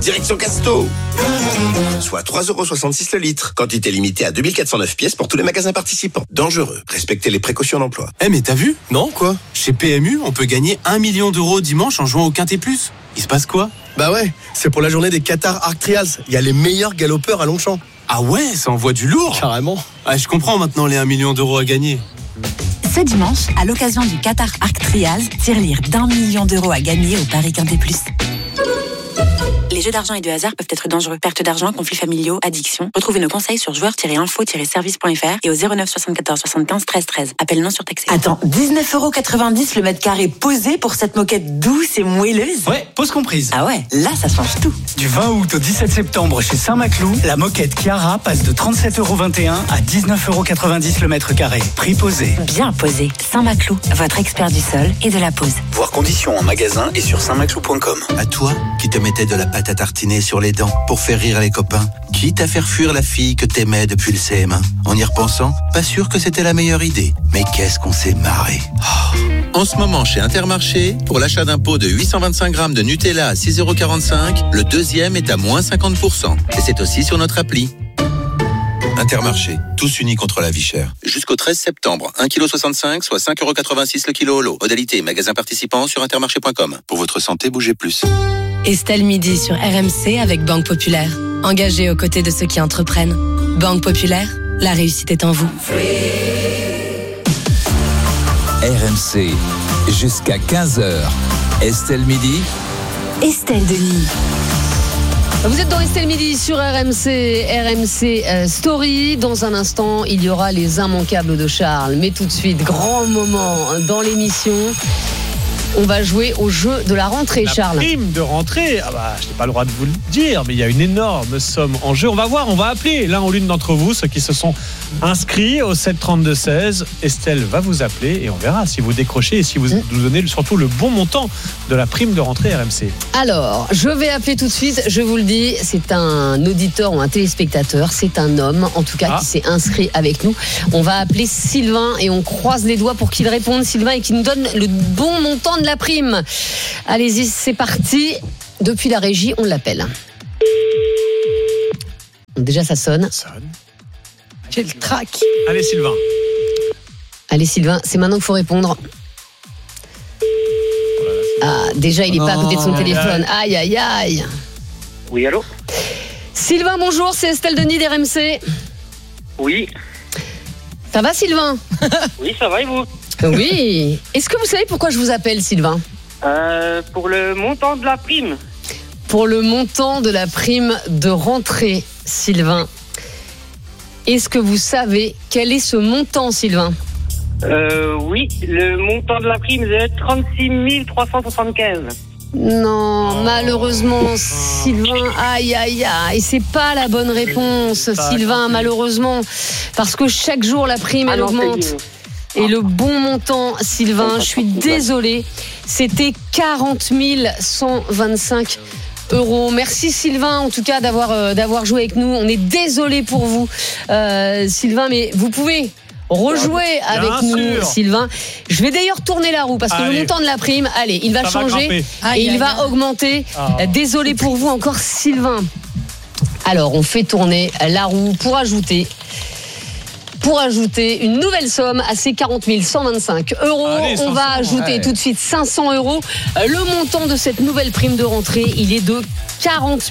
Direction Casto. Soit 3,66€ le litre. Quantité limitée à 2409 pièces pour tous les magasins participants. Dangereux. Respectez les précautions d'emploi. Mais t'as vu? Non, quoi? Chez PMU, on peut gagner 1 million d'euros dimanche en jouant au Quintet Plus. Il se passe quoi? Bah ouais, c'est pour la journée des Qatar Arc Trials. Il y a les meilleurs galopeurs à Longchamp. Ah ouais, ça envoie du lourd. Carrément. Ah, je comprends maintenant les 1 million d'euros à gagner. Ce dimanche, à l'occasion du Qatar Arc Trials, tirelire d'1 million d'euros à gagner au Paris Quintet Plus. Les jeux d'argent et de hasard peuvent être dangereux. Perte d'argent, conflits familiaux, addiction. Retrouvez nos conseils sur joueurs-info-service.fr et au 09 74 75 13 13. Appel non surtaxé. Attends, 19,90€ le mètre carré posé pour cette moquette douce et moelleuse? Ouais, pause comprise. Ah ouais, là ça change tout. Du 20 août au 17 septembre chez Saint-Maclou, la moquette Chiara passe de 37,21€ à 19,90€ le mètre carré. Prix posé. Bien posé. Saint-Maclou, votre expert du sol et de la pose. Voir conditions en magasin et sur saintmaclou.com. À toi, qui te mettais de la pâte à tartiner sur les dents pour faire rire les copains, quitte à faire fuir la fille que t'aimais depuis le CM1. En y repensant, pas sûr que c'était la meilleure idée. Mais qu'est-ce qu'on s'est marré. En ce moment, chez Intermarché, pour l'achat d'un pot de 825 grammes de Nutella à 6,45€, le deuxième est à moins 50%. Et c'est aussi sur notre appli. Intermarché, tous unis contre la vie chère. Jusqu'au 13 septembre, 1,65 kg, soit 5,86€ le kilo au lot. Modalité, magasin participant sur intermarché.com. Pour votre santé, bougez plus. Estelle Midi sur RMC avec Banque Populaire. Engagée aux côtés de ceux qui entreprennent. Banque Populaire, la réussite est en vous. RMC, jusqu'à 15h. Estelle Midi. Estelle Denis. Vous êtes dans Estelle Midi sur RMC Story. Dans un instant, il y aura les immanquables de Charles. Mais tout de suite, grand moment dans l'émission. On va jouer au jeu de la rentrée, Charles. La prime de rentrée, je n'ai pas le droit de vous le dire, mais il y a une énorme somme en jeu. On va voir, on va appeler l'un ou l'une d'entre vous, ceux qui se sont inscrits au 732-16. Estelle va vous appeler et on verra si vous décrochez et si vous nous donnez surtout le bon montant de la prime de rentrée RMC. Alors, je vais appeler tout de suite, je vous le dis, c'est un auditeur ou un téléspectateur, c'est un homme, en tout cas, qui s'est inscrit avec nous. On va appeler Sylvain et on croise les doigts pour qu'il réponde, Sylvain, et qu'il nous donne le bon montant de la prime. Allez-y, c'est parti. Depuis la régie, on l'appelle. Déjà, ça sonne. J'ai le trac. Allez, Sylvain. Allez, Sylvain, c'est maintenant qu'il faut répondre. Déjà, il n'est pas à côté de son téléphone. Aïe, aïe, aïe. Oui, allô? Sylvain, bonjour, c'est Estelle Denis d'RMC. Oui. Ça va, Sylvain? Oui, ça va et vous? Oui. Est-ce que vous savez pourquoi je vous appelle, Sylvain? Pour le montant de la prime. Pour le montant de la prime de rentrée, Sylvain. Est-ce que vous savez quel est ce montant, Sylvain? Oui, le montant de la prime est 36 375. Non, malheureusement, Sylvain, aïe, aïe, aïe, c'est pas la bonne réponse, Sylvain, malheureusement, parce que chaque jour, la prime, elle augmente. Et le bon montant, Sylvain, je suis désolée, c'était 40 125 €. Merci Sylvain, en tout cas, d'avoir joué avec nous. On est désolé pour vous, Sylvain, mais vous pouvez rejouer avec nous, Sylvain. Je vais d'ailleurs tourner la roue parce que le montant de la prime, il va changer et il va augmenter. Désolé pour vous encore, Sylvain. Alors, on fait tourner la roue pour ajouter une nouvelle somme à ces 40 125 €. Allez, 500, on va ajouter tout de suite 500 €. Le montant de cette nouvelle prime de rentrée, il est de 40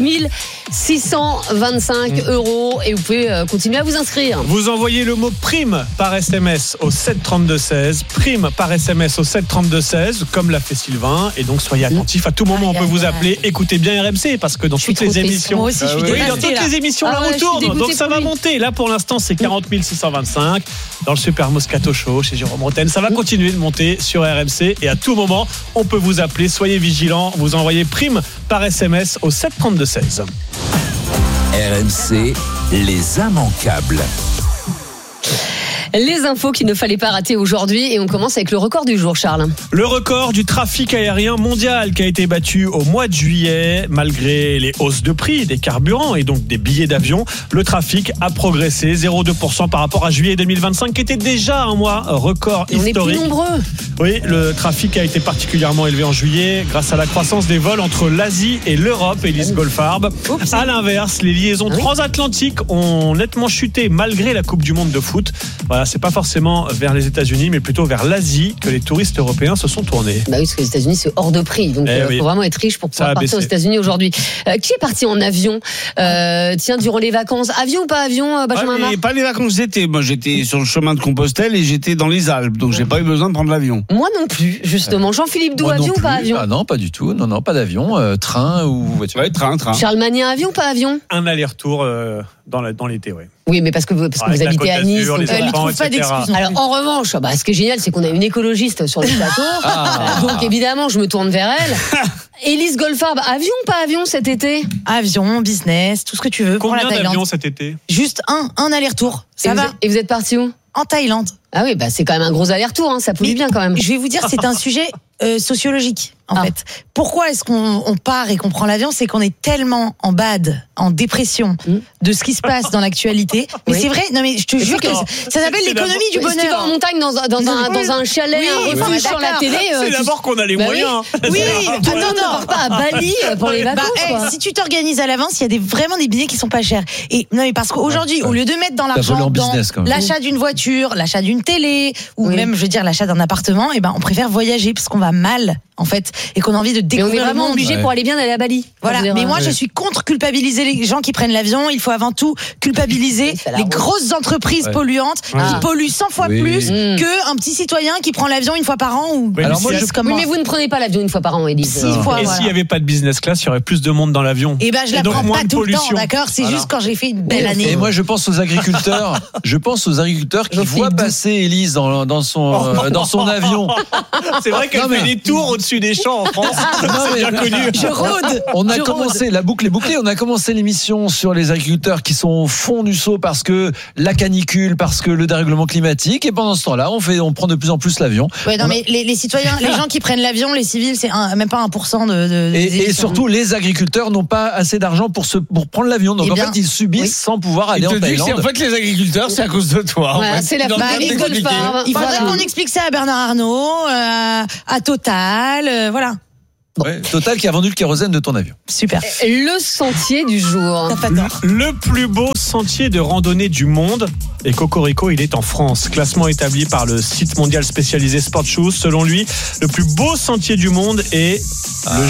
625 € et vous pouvez continuer à vous inscrire. Vous envoyez le mot prime par SMS au 732-16, prime par SMS au 732-16, comme l'a fait Sylvain, et donc soyez attentifs à tout moment. On peut vous appeler. Écoutez bien RMC parce que dans toutes les émissions, moi aussi, je suis dans toutes les émissions, la roue tourne, donc ça va monter. Là pour l'instant c'est 40 625 dans le Super Moscato Show chez Jérôme Rotten. Ça va continuer de monter sur RMC et à tout moment on peut vous appeler. Soyez vigilants. Vous envoyez prime par SMS au 732-16. RMC, les immanquables. Les infos qu'il ne fallait pas rater aujourd'hui. Et on commence avec le record du jour, Charles. Le record du trafic aérien mondial qui a été battu au mois de juillet. Malgré les hausses de prix des carburants et donc des billets d'avion, le trafic a progressé 0,2% par rapport à juillet 2025 qui était déjà un mois record historique. On est plus nombreux. Oui, le trafic a été particulièrement élevé en juillet grâce à la croissance des vols entre l'Asie et l'Europe, Élise Goldfarb. À l'inverse, les liaisons transatlantiques ont nettement chuté malgré la Coupe du Monde de foot. Voilà, c'est pas forcément vers les États-Unis, mais plutôt vers l'Asie que les touristes européens se sont tournés. Bah oui, parce que les États-Unis, c'est hors de prix. Donc, il faut vraiment être riche pour pouvoir partir aux États-Unis aujourd'hui. Qui est parti en avion durant les vacances? Avion ou pas avion, Benjamin Marc? Pas les vacances d'été. Moi, j'étais sur le chemin de Compostelle et j'étais dans les Alpes. Donc, j'ai pas eu besoin de prendre l'avion. Moi non plus, justement. Jean-Philippe Doux, avion ou pas avion? Ah non, pas du tout. Non, pas d'avion. Train ou voiture. Ouais, train. Charles Magnin, avion ou pas avion? Un aller-retour dans l'été, oui. Oui, mais parce que vous habitez à Nice, donc ils trouvent pas d'excuses. Alors en revanche, ce qui est génial, c'est qu'on a une écologiste sur le plateau. Donc évidemment, je me tourne vers elle. Élise Goldfarb, avion ou pas avion cet été? Avion, business, tout ce que tu veux. Combien pour la Thaïlande d'avions cet été? Juste un aller-retour. Ça va. Et vous êtes parti où? En Thaïlande. Ah oui, c'est quand même un gros aller-retour, ça pollue bien quand même. Je vais vous dire, c'est un sujet sociologique, en fait. Pourquoi est-ce qu'on part et qu'on prend l'avion? C'est qu'on est tellement en bad, en dépression de ce qui se passe dans l'actualité. Mais c'est vrai, non mais je te jure que ça s'appelle l'économie du bonheur. Si tu vas en montagne dans un chalet, un refuge sur la télé. C'est d'abord qu'on a les moyens. Oui, tout le monde ne part pas à Bali pour les vacances. Si tu t'organises à l'avance, il y a vraiment des billets qui sont pas chers. Et non mais parce qu'aujourd'hui, au lieu de mettre dans l'argent dans l'achat d'une voiture, l'achat d'une télé, ou même, je veux dire, l'achat d'un appartement, on préfère voyager parce qu'on va mal, en fait, et qu'on a envie de découvrir. Mais on est vraiment obligé pour aller bien d'aller à Bali. Voilà. Mais moi, je suis contre culpabiliser les gens qui prennent l'avion. Il faut avant tout culpabiliser les grosses entreprises polluantes qui polluent 100 fois plus qu'un petit citoyen qui prend l'avion une fois par an. Alors moi, mais vous ne prenez pas l'avion une fois par an, Élise. 6 fois. Et s'il n'y avait pas de business class, il y aurait plus de monde dans l'avion. Et je la prends pas tout le temps, d'accord? C'est juste quand j'ai fait une belle année. Et moi, je pense aux agriculteurs. qui voient passer Élise dans son avion. C'est vrai qu'elle fait des tours au-dessus des champs en France. C'est bien connu. Je rôde. On a commencé, la boucle est bouclée, on a commencé l'émission sur les agriculteurs qui sont au fond du seau parce que la canicule, parce que le dérèglement climatique, et pendant ce temps-là, on prend de plus en plus prendre l'avion. Ouais, non, mais les citoyens, les gens qui prennent l'avion, les civils, c'est même pas 1% et surtout, les agriculteurs n'ont pas assez d'argent pour prendre l'avion. Donc en fait, ils subissent sans pouvoir aller en Thaïlande. En fait, les agriculteurs, c'est à cause de toi. Ouais, c'est la Il faudrait qu'on explique ça à Bernard Arnault, à Total, voilà. Ouais, Total qui a vendu le kérosène de ton avion. Super. Le sentier du jour. Le plus beau sentier de randonnée du monde. Et Cocorico, il est en France. Classement établi par le site mondial spécialisé Sport Shoes. Selon lui, le plus beau sentier du monde est le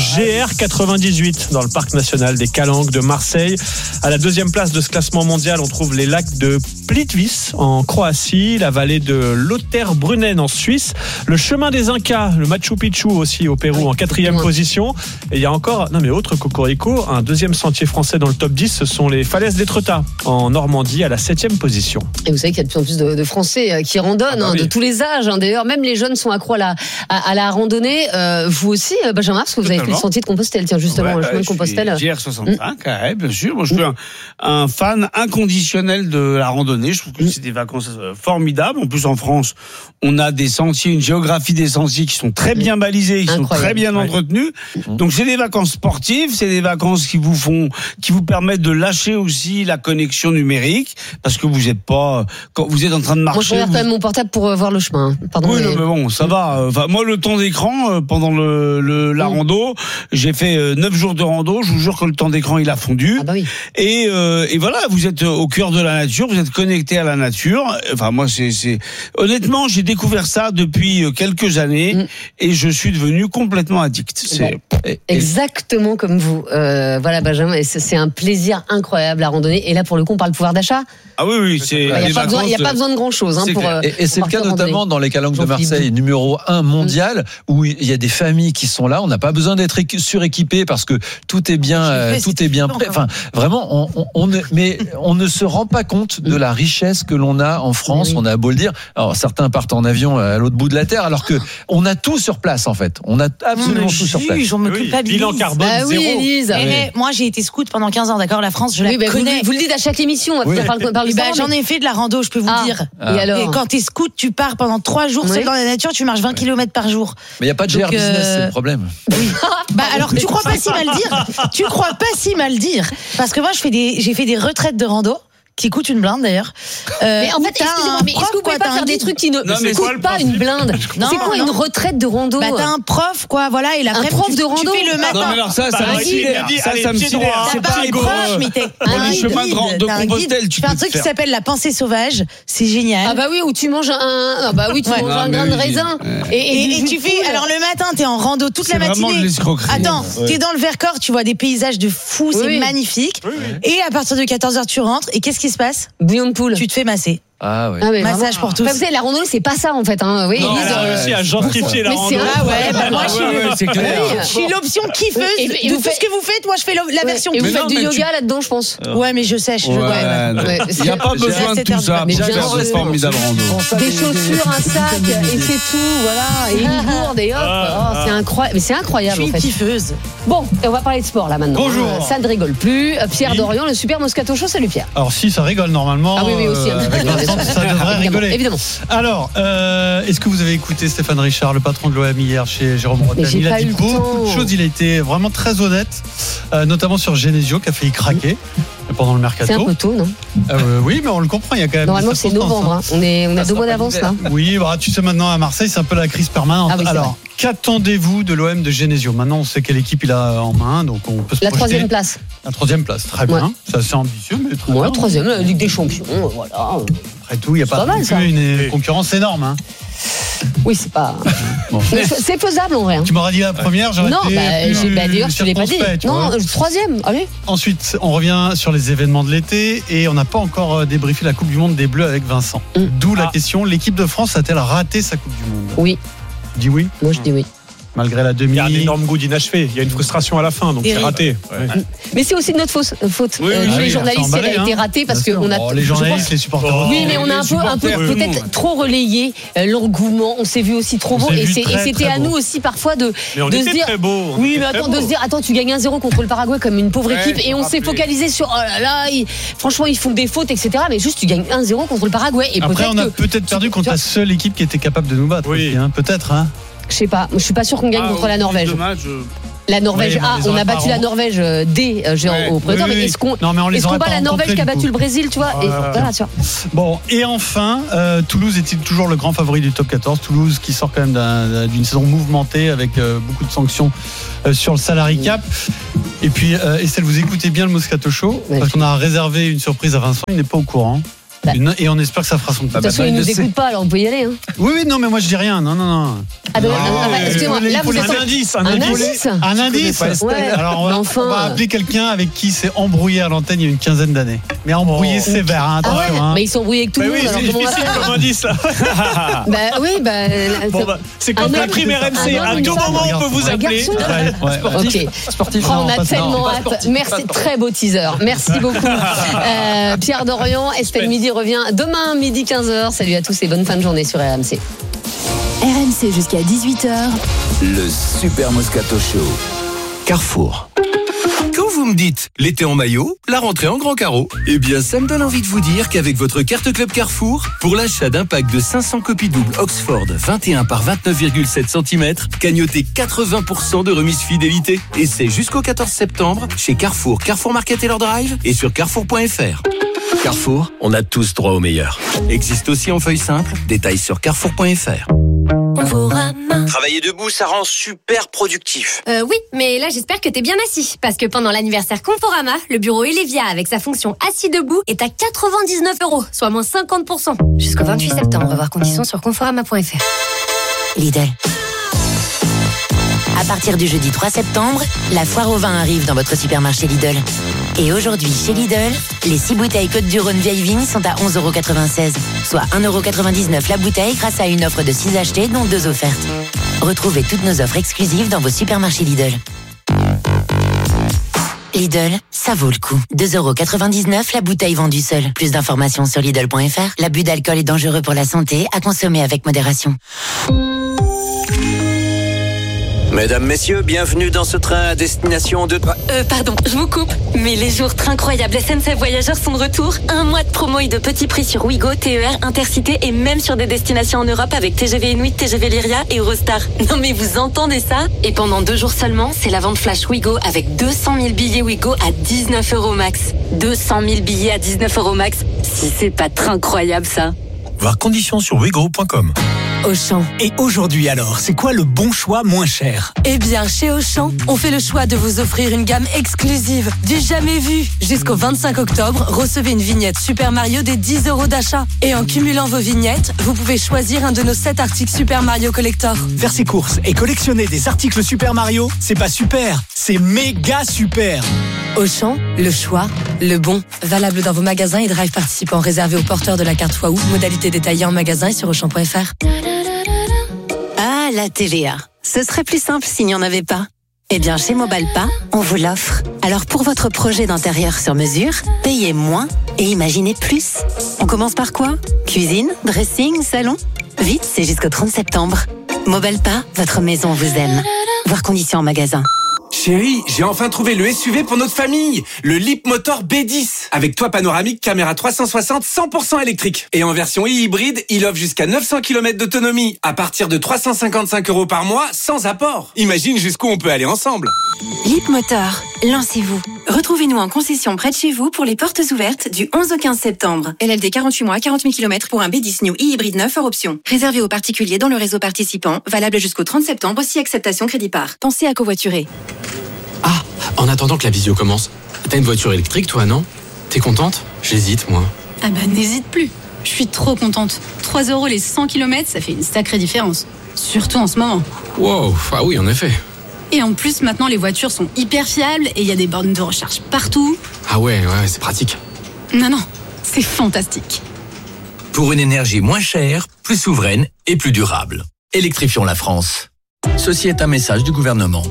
GR98 dans le parc national des Calanques de Marseille. À la deuxième place de ce classement mondial, on trouve les lacs de Plitvice en Croatie, la vallée de Lauterbrunnen en Suisse, le chemin des Incas, le Machu Picchu aussi au Pérou en quatrième position. Et il y a encore, autre Cocorico, un deuxième sentier français dans le top 10, ce sont les falaises d'Étretat en Normandie à la 7e position. Et vous savez qu'il y a de plus en plus de Français qui randonnent, de tous les âges. D'ailleurs, même les jeunes sont accros à la randonnée. Vous aussi, Benjamin, parce que vous avez fait le sentier de Compostelle, tiens, justement, le chemin de Compostelle. GR65, bien sûr. Moi, je suis un fan inconditionnel de la randonnée. Je trouve que c'est des vacances formidables. En plus, en France, on a des sentiers, une géographie des sentiers qui sont très bien balisés, qui sont très bien entretenus. Donc, c'est des vacances sportives, c'est des vacances qui vous permettent de lâcher aussi la connexion numérique, parce que vous êtes pas, quand vous êtes en train de marcher. Moi, je regarde quand même mon portable pour voir le chemin. Pardon. Oui, mais bon, ça va. Enfin, moi, le temps d'écran, pendant la rando, j'ai fait 9 jours de rando. Je vous jure que le temps d'écran, il a fondu. Ah bah oui. Et voilà, vous êtes au cœur de la nature, vous êtes connecté à la nature. Enfin, moi, honnêtement, j'ai découvert ça depuis quelques années et je suis devenu complètement addict. Exactement comme vous. Voilà, Benjamin, et c'est un plaisir incroyable à randonner. Et là, pour le coup, on parle pouvoir d'achat. Ah oui, il n'y a pas besoin de grand chose pour. Et c'est le cas notamment dans les Calanques de Marseille, numéro 1 mondial, où il y a des familles qui sont là. On n'a pas besoin besoin d'être suréquipé parce que tout est bien prêt. Enfin, vraiment, on ne se rend pas compte de la richesse que l'on a en France. On a beau le dire. Alors, certains partent en avion à l'autre bout de la terre, alors que on a tout sur place, en fait. On a absolument tout sur place. On me culpabilise. Bilan carbone zéro. Élise. Moi, j'ai été scout pendant 15 ans, d'accord? La France, je la connais. Vous le dites à chaque émission. J'en ai fait de la rando, je peux vous dire. Et quand t'es scout, tu pars pendant 3 jours seul dans la nature, tu marches 20 km par jour. Mais il n'y a pas de GR business, c'est le problème. Oui. Alors, tu crois pas si mal dire. Tu crois pas si mal dire. Parce que moi, j'ai fait des retraites de rando. Qui coûte une blinde d'ailleurs. Mais en fait, excusez-moi, mais est-ce que vous pouvez pas faire des trucs qui ne coûtent pas une blinde? C'est quoi une retraite de rando? T'as un prof, quoi, voilà, et un prof de rando. Tu fais le matin. Non, mais alors ça me sidère. C'est pas un prof, mais t'es un chemin de Compostelle. Tu fais un truc qui s'appelle la pensée sauvage. C'est génial. Ah bah oui, où tu manges un grain de raisin. Et tu fais, alors le matin, t'es en rando toute la matinée. Attends, t'es dans le Vercors, tu vois des paysages de fou, c'est magnifique. Et à partir de 14h, tu rentres. Et qu'est-ce qui se passe? Bouillon de poule. Tu te fais masser. Ah ouais. Massage pour tous. Vous savez, la randonnée, c'est pas ça en fait. Hein. Oui, non, elle a réussi à gentrifier la randonnée. Moi, je suis l'option kiffeuse. Et tout ce que vous faites, moi, je fais la version. Et vous faites du yoga là-dedans, je pense. Ouais, mais je sèche. Il n'y a pas besoin de tout ça. C'est formidable rando. Des chaussures, un sac, et c'est tout. Voilà. Et une gourde, et hop. C'est incroyable. Mais c'est incroyable en fait. Je suis kiffeuse. Bon, et on va parler de sport là maintenant. Bonjour. Ça ne rigole plus. Pierre Dorian, le super Moscato Show. Salut Pierre. Alors si, ça rigole normalement. Ah oui, aussi. Ça devrait rigoler. Évidemment. Alors, est-ce que vous avez écouté Stéphane Richard, le patron de l'OM hier chez Jérôme Bretagne? Il a dit beaucoup de choses. Il a été vraiment très honnête, notamment sur Genesio qui a failli craquer pendant le mercato. C'est un peu tôt, non? Oui, mais on le comprend. Il y a quand même. Normalement, c'est novembre. Hein. On a 2 mois d'avance là. Oui, tu sais maintenant à Marseille, c'est un peu la crise permanente. Alors, qu'attendez-vous de l'OM de Genesio? Maintenant, on sait quelle équipe il a en main, donc on peut se La projeter. 3e place. La 3e place, très bien. C'est assez ambitieux, mais très bien. 3e, la Ligue des Champions, voilà. Après tout, il n'y a pas une concurrence énorme. Hein. Oui, c'est pas. C'est faisable en vrai. Tu m'aurais dit la première, j'aurais été. D'ailleurs, je ne l'ai pas dit. Non, 3e, allez. Ensuite, on revient sur les événements de l'été et on n'a pas encore débriefé la Coupe du Monde des Bleus avec Vincent. D'où la question, l'équipe de France a-t-elle raté sa Coupe du Monde? Oui. Tu dis oui? Moi, je dis oui. Malgré la demi. Il y a un énorme goût d'inachevé. Il y a une frustration à la fin, donc c'est raté. Mais c'est aussi de notre faute. Les journalistes, elle a été ratée parce qu'on a. Les journalistes, les supporters. Oui, mais on a un peu peut-être trop relayé l'engouement. On s'est vu aussi trop beau. Et c'était à nous aussi parfois de se dire. Oui, mais attends, de se dire, attends, tu gagnes 1-0 contre le Paraguay comme une pauvre équipe. Et on s'est focalisé sur, oh là là, franchement, ils font des fautes, etc. Mais juste, tu gagnes 1-0 contre le Paraguay. Après, on a peut-être perdu contre la seule équipe qui était capable de nous battre. Oui, peut-être. Je sais pas, je suis pas sûr qu'on gagne contre la Norvège. Dommage. La Norvège, on a battu la Norvège au premier temps, mais est-ce qu'on bat la Norvège qui a battu le Brésil, tu vois? Bon, et enfin, Toulouse est-il toujours le grand favori du top 14? Toulouse qui sort quand même d'une saison mouvementée avec beaucoup de sanctions sur le salary cap. Et puis, Estelle, vous écoutez bien le Moscato Show, parce qu'on a réservé une surprise à Vincent, il n'est pas au courant. Et on espère que ça fera son De toute façon, il ne nous écoute pas, alors on peut y aller. Hein. Oui, non, mais moi je dis rien. Non. Excusez-moi, là vous êtes un indice. Alors on va appeler quelqu'un avec qui s'est embrouillé à l'antenne il y a une quinzaine d'années. Mais embrouillé sévère, attention. Mais ils sont embrouillés avec tout le monde. C'est difficile comme indice là. C'est comme la prime RMC. À tout moment on peut vous appeler. Sportif. On a tellement hâte. Merci, très beau teaser. Merci beaucoup. Pierre Dorian, Estelle Midi revient demain midi 15h. Salut à tous et bonne fin de journée sur RMC. RMC jusqu'à 18h. Le Super Moscato Show. Carrefour. Quand vous me dites l'été en maillot, la rentrée en grand carreau, eh bien ça me donne envie de vous dire qu'avec votre carte Club Carrefour, pour l'achat d'un pack de 500 copies doubles Oxford 21 par 29,7 cm, gagnotez 80% de remise fidélité. Et c'est jusqu'au 14 septembre chez Carrefour, Carrefour Market et leur Drive et sur carrefour.fr. Carrefour, on a tous droit au meilleur. Existe aussi en feuille simple, détails sur carrefour.fr. Travailler debout, ça rend super productif. Oui, mais là j'espère que t'es bien assis. Parce que pendant l'anniversaire Conforama, le bureau Elevia avec sa fonction assis debout est à 99 €, soit moins 50%. Jusqu'au 28 septembre, voir conditions sur conforama.fr. Lidl. À partir du jeudi 3 septembre, la foire au vin arrive dans votre supermarché Lidl. Et aujourd'hui, chez Lidl, les 6 bouteilles Côte-du-Rhône vieille vigne sont à 11,96 €, soit 1,99 € la bouteille grâce à une offre de 6 achetés, dont 2 offertes. Retrouvez toutes nos offres exclusives dans vos supermarchés Lidl. Lidl, ça vaut le coup. 2,99€ la bouteille vendue seule. Plus d'informations sur Lidl.fr. L'abus d'alcool est dangereux pour la santé, à consommer avec modération. Mesdames, messieurs, bienvenue dans ce train à destination de... Pardon, je vous coupe. Mais les jours incroyables SNCF Voyageurs sont de retour. 1 mois de promo et de petits prix sur Ouigo, TER, Intercité et même sur des destinations en Europe avec TGV Inuit, TGV Lyria et Eurostar. Non mais vous entendez ça? Et pendant 2 jours seulement, c'est la vente flash Ouigo avec 200 000 billets Ouigo à 19€ max. 200 000 billets à 19€ max. Si c'est pas très incroyable ça. Voir conditions sur ouigo.com. Auchan. Et aujourd'hui alors, c'est quoi le bon choix moins cher? Eh bien, chez Auchan, on fait le choix de vous offrir une gamme exclusive, du jamais vu. Jusqu'au 25 octobre, recevez une vignette Super Mario des 10€ d'achat. Et en cumulant vos vignettes, vous pouvez choisir un de nos 7 articles Super Mario Collector. Faire ses courses et collectionner des articles Super Mario, c'est pas super, c'est méga super. Auchan, le choix, le bon. Valable dans vos magasins et drive participants réservés aux porteurs de la carte Waouh. Modalité détaillée en magasin et sur Auchan.fr. Ah, la TVA. Ce serait plus simple s'il n'y en avait pas. Eh bien, chez Mobalpa, on vous l'offre. Alors, pour votre projet d'intérieur sur mesure, payez moins et imaginez plus. On commence par quoi? Cuisine, dressing, salon? Vite, c'est jusqu'au 30 septembre. Mobalpa, votre maison vous aime. Voir conditions en magasin. Chérie, j'ai enfin trouvé le SUV pour notre famille, le Leapmotor B10, avec toit panoramique, caméra 360, 100% électrique. Et en version hybride, il offre jusqu'à 900 km d'autonomie, à partir de 355€ par mois, sans apport. Imagine jusqu'où on peut aller ensemble. Leapmotor, lancez-vous. Retrouvez-nous en concession près de chez vous pour les portes ouvertes du 11 au 15 septembre. LLD 48 mois, 40 000 km pour un B10 New e-hybride 9 hors option. Réservé aux particuliers dans le réseau participant, valable jusqu'au 30 septembre si acceptation crédit par. Pensez à covoiturer. Ah, en attendant que la visio commence, t'as une voiture électrique toi, non? T'es contente? J'hésite, moi. Ah bah n'hésite plus. Je suis trop contente. 3€ les 100 km, ça fait une sacrée différence. Surtout en ce moment. Wow, ah oui, en effet. Et en plus, maintenant, les voitures sont hyper fiables et il y a des bornes de recharge partout. Ah ouais, c'est pratique. Non, c'est fantastique. Pour une énergie moins chère, plus souveraine et plus durable. Électrifions la France. Ceci est un message du gouvernement.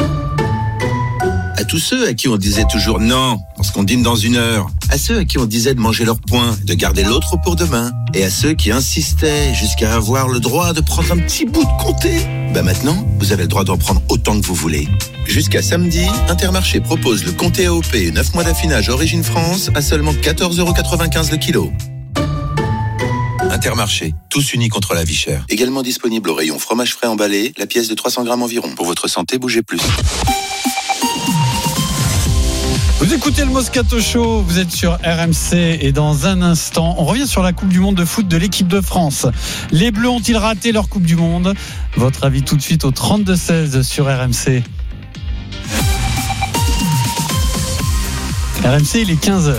À tous ceux à qui on disait toujours non, parce qu'on dîne dans 1 heure. À ceux à qui on disait de manger leur pain, de garder l'autre pour demain. Et à ceux qui insistaient jusqu'à avoir le droit de prendre un petit bout de comté. Maintenant, vous avez le droit d'en prendre autant que vous voulez. Jusqu'à samedi, Intermarché propose le comté AOP 9 mois d'affinage Origine France à seulement 14,95€ le kilo. Intermarché, tous unis contre la vie chère. Également disponible au rayon fromage frais emballé, la pièce de 300 grammes environ. Pour votre santé, bougez plus. Vous écoutez le Moscato Show, vous êtes sur RMC et dans un instant, on revient sur la Coupe du Monde de foot de l'équipe de France. Les Bleus ont-ils raté leur Coupe du Monde? Votre avis tout de suite au 32-16 sur RMC. RMC, il est 15h.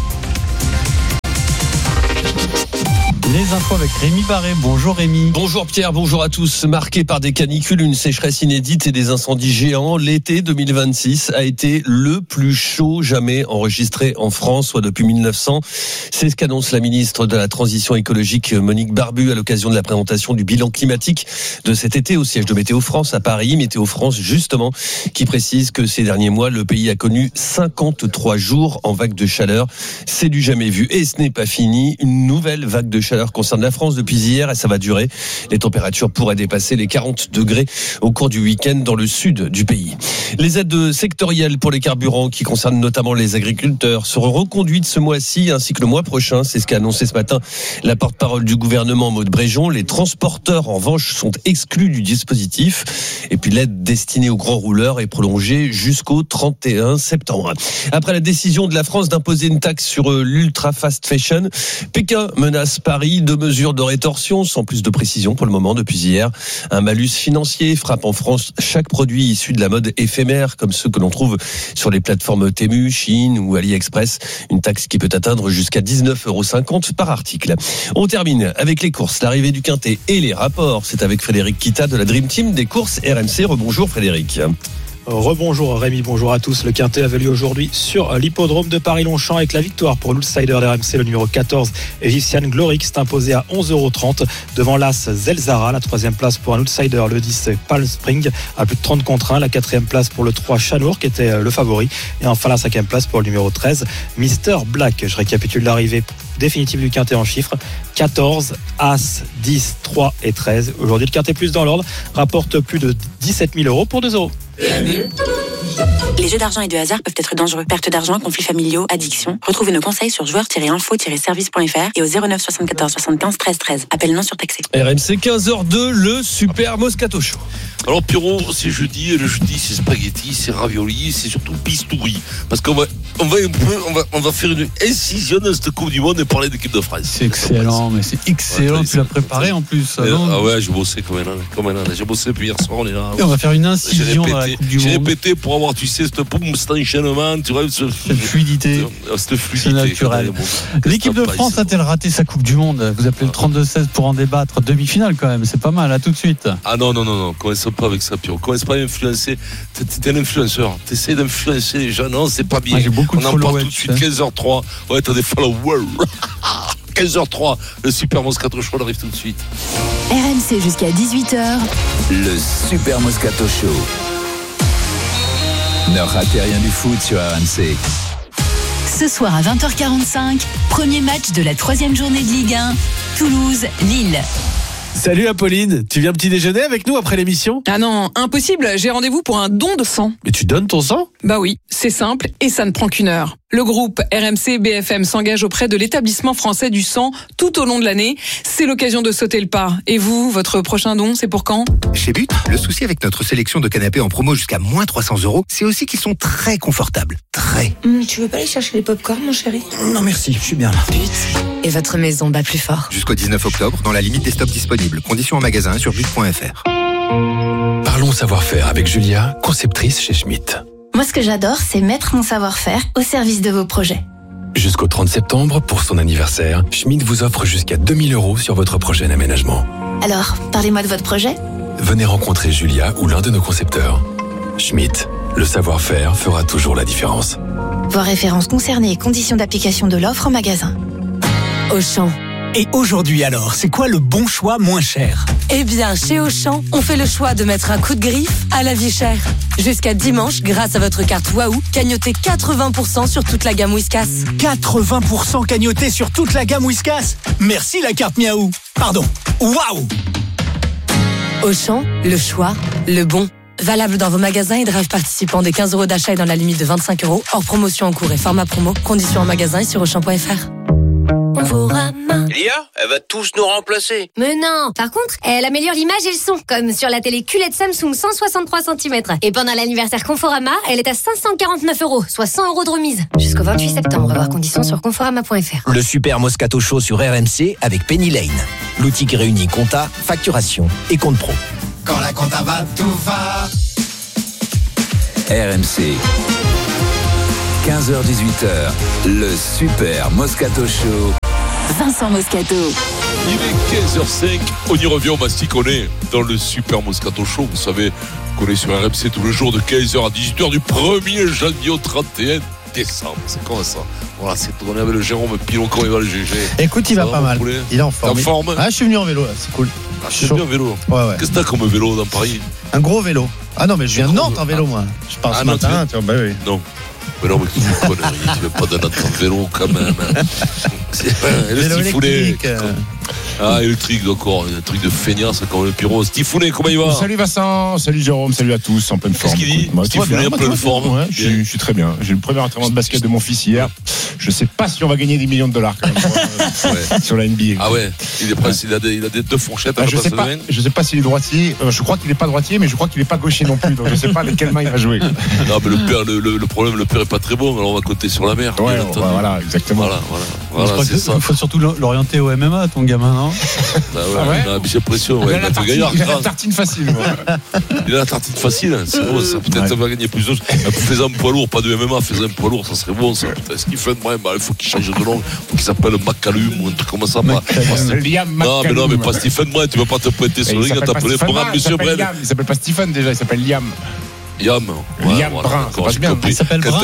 Les infos avec Rémi Barré. Bonjour Rémi. Bonjour Pierre, bonjour à tous. Marqué par des canicules, une sécheresse inédite et des incendies géants, l'été 2026 a été le plus chaud jamais enregistré en France, soit depuis 1900. C'est ce qu'annonce la ministre de la Transition écologique Monique Barbu à l'occasion de la présentation du bilan climatique de cet été au siège de Météo France à Paris. Météo France justement qui précise que ces derniers mois, le pays a connu 53 jours en vague de chaleur. C'est du jamais vu et ce n'est pas fini. Une nouvelle vague de chaleur concerne la France depuis hier et ça va durer. Les températures pourraient dépasser les 40 degrés au cours du week-end dans le sud du pays. Les aides sectorielles pour les carburants qui concernent notamment les agriculteurs seront reconduites ce mois-ci ainsi que le mois prochain. C'est ce qu'a annoncé ce matin la porte-parole du gouvernement Maud Bréjon. Les transporteurs en revanche sont exclus du dispositif et puis l'aide destinée aux grands rouleurs est prolongée jusqu'au 31 septembre. Après la décision de la France d'imposer une taxe sur l'ultra fast fashion, Pékin menace Paris de mesures de rétorsion sans plus de précision pour le moment depuis hier. Un malus financier frappe en France chaque produit issu de la mode éphémère comme ceux que l'on trouve sur les plateformes Temu, Shein ou AliExpress. Une taxe qui peut atteindre jusqu'à 19,50€ par article. On termine avec les courses, l'arrivée du Quintet et les rapports. C'est avec Frédéric Kita de la Dream Team des courses RMC. Rebonjour Frédéric. Rebonjour Rémi, bonjour à tous. Le Quintet avait lieu aujourd'hui sur l'hippodrome de Paris-Longchamp avec la victoire pour l'outsider d'RMC, le numéro 14, Egyptian Glory, qui s'est imposé à 11,30 € devant l'As Zelzara. La troisième place pour un outsider, le 10 Palm Spring, à plus de 30 contre 1. La quatrième place pour le 3 Chanour, qui était le favori. Et enfin la cinquième place pour le numéro 13, Mr Black. Je récapitule l'arrivée définitive du Quintet en chiffres: 14, As, 10, 3 et 13. Aujourd'hui, le Quintet plus dans l'ordre rapporte plus de 17 000 € pour 2 €. Les jeux d'argent et de hasard peuvent être dangereux. Perte d'argent, conflits familiaux, addiction. Retrouvez nos conseils sur joueurs-info-service.fr et au 09 74 75 13 13. Appel non surtaxé. RMC 15h02, le Super Moscato Show. Alors Pierrot, c'est jeudi, et le jeudi c'est spaghetti, c'est ravioli, c'est surtout bistouri. Parce qu'on va faire une incision dans cette Coupe du Monde et parler d'équipe de France. C'est excellent, mais c'est excellent. Tu l'as préparé en plus. Ah ouais, j'ai bossé comme un âne. J'ai bossé depuis hier soir, on est là. Et on va faire une incision dans la Coupe du Monde. J'ai répété pour avoir, tu sais, cet enchaînement, tu vois, cette fluidité. C'est naturel. L'équipe de France a-t-elle raté sa Coupe du Monde? Vous appelez le 32-16 pour en débattre. Demi-finale quand même, c'est pas mal, à tout de suite. Ah non, commence pas avec ça, Pierrot. Commence pas à influencer. T'es un influenceur. T'essaies d'influencer les gens. Non, c'est pas bien. J'ai beaucoup on de en parle tout de hein. suite, 15h03. Ouais, t'as des followers. 15h03. Le Super Moscato Show arrive tout de suite. RMC jusqu'à 18h. Le Super Moscato Show. Ne ratez rien du foot sur RMC. Ce soir à 20h45, premier match de la 3e journée de Ligue 1, Toulouse-Lille. Salut Apolline, tu viens petit déjeuner avec nous après l'émission? Ah non, impossible, j'ai rendez-vous pour un don de sang. Mais tu donnes ton sang? Bah oui, c'est simple et ça ne prend qu'une heure. Le groupe RMC BFM s'engage auprès de l'établissement français du sang tout au long de l'année. C'est l'occasion de sauter le pas. Et vous, votre prochain don, c'est pour quand? Chez But, le souci avec notre sélection de canapés en promo jusqu'à moins 300 €, c'est aussi qu'ils sont très confortables. Très. Tu veux pas aller chercher les pop-corn, mon chéri? Non merci, je suis bien là. But et votre maison bat plus fort. Jusqu'au 19 octobre, dans la limite des stocks disponibles. Conditions en magasin sur but.fr. Parlons savoir-faire avec Julia, conceptrice chez Schmitt. Moi, ce que j'adore, c'est mettre mon savoir-faire au service de vos projets. Jusqu'au 30 septembre, pour son anniversaire, Schmitt vous offre jusqu'à 2 000 € sur votre projet d'aménagement. Alors, parlez-moi de votre projet. Venez rencontrer Julia ou l'un de nos concepteurs. Schmitt, le savoir-faire fera toujours la différence. Voir références concernées et conditions d'application de l'offre en magasin. Auchan. Et aujourd'hui alors, c'est quoi le bon choix moins cher? Eh bien, chez Auchan, on fait le choix de mettre un coup de griffe à la vie chère. Jusqu'à dimanche, grâce à votre carte Waouh, cagnotez 80% sur toute la gamme Whiskas. 80% cagnoté sur toute la gamme Whiskas. Merci la carte Miaou. Pardon, Waouh. Auchan, le choix, le bon. Valable dans vos magasins et drive participants des 15 € d'achat et dans la limite de 25 €. Hors promotion en cours et format promo. Conditions en magasin et sur Auchan.fr. Lia, elle va tous nous remplacer. Mais non. Par contre, elle améliore l'image et le son, comme sur la télé QLED Samsung 163 cm. Et pendant l'anniversaire Conforama, elle est à 549 €, soit 100 € de remise. Jusqu'au 28 septembre, voir conditions sur conforama.fr. Le Super Moscato Show sur RMC avec Penny Lane. L'outil qui réunit compta, facturation et compte pro. Quand la compta va, tout va. RMC. 15h-18h, le Super Moscato Show. Vincent Moscato. Il est 15h05, on y revient, on masticonner dans le Super Moscato Show. Vous savez qu'on est sur RMC tous les jours de 15h à 18h du 1er janvier au 31 décembre. C'est comme ça. Voilà, c'est tourné avec le Jérôme Pilon, comment il va le GG? Écoute, il va pas mal. Il est en forme. T'es en forme? Ah, je suis venu en vélo, là, c'est cool. Ah, je suis venu en vélo. Ouais. Qu'est-ce que t'as comme vélo dans Paris? Un gros vélo. Ah non, mais je viens de Nantes en vélo, moi. Je pars ce matin, tu vois, bah oui. Non. Mais non, mais c'est une connerie. Tu veux pas de notre vélo quand même. Le Stifounet. Ah, électrique, d'accord. Un truc de feignasse comme le Pyro. Stifounet, comment il va? Salut Vincent, salut Jérôme, salut à tous, en pleine forme. Qu'est-ce qu'il dit? Stifounet en pleine forme. Ouais, je suis très bien. J'ai eu le premier entraînement de basket de mon fils hier. Je sais pas si on va gagner 10 millions de dollars quand même sur la NBA. Ah ouais, il est presque, il a des deux fourchettes. Je sais pas s'il est droitier. Je crois qu'il est pas droitier, mais je crois qu'il est pas gaucher non plus. Donc je sais pas avec quelle main il va jouer. Non, mais le problème, le père est pas très bon. Alors on va compter sur la mère. Ouais, voilà, exactement. Voilà, c'est ça. Il faut surtout l'orienter au MMA, ton gamin, non? Bah ouais, j'ai l'impression. Il a la tartine facile. Il a la tartine facile. C'est bon, ça peut-être va gagner plus de. Fais un poids lourd, pas de MMA, fais un poids lourd, ça serait bon. Ça. Stephen, il faut qu'il change de nom. Il faut qu'il s'appelle McCallum ou un truc comme ça. Non, mais pas Stephen, tu vas pas te pointer sur le ring, t'appeler Monsieur Bren. Il s'appelle pas Stephen déjà, il s'appelle Liam. Yam Brun, ça passe bien. Il s'appelle Brun.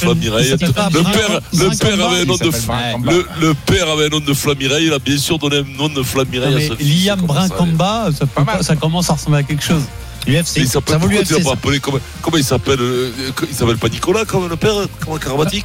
Le père avait un nom de Flamme Mireille, il a bien sûr donné un nom de Flamme Mireille à sa fille. Liam Brun Combat, ça commence à ressembler à quelque chose. UFC. Ça vaut l'UFC. Comment il s'appelle il s'appelle pas Nicolas comme le père, comme Karabatic.